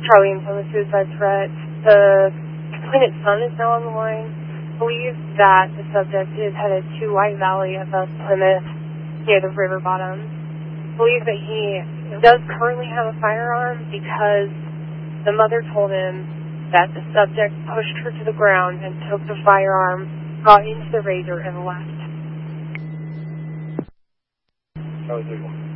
Charlie and Plymouth suicide threat. The complainant's son is now on the line. Believes that the subject is headed to White Valley above Plymouth near the river bottom. Believes that he does currently have a firearm because the mother told him that the subject pushed her to the ground and took the firearm, got into the razor, and left. That was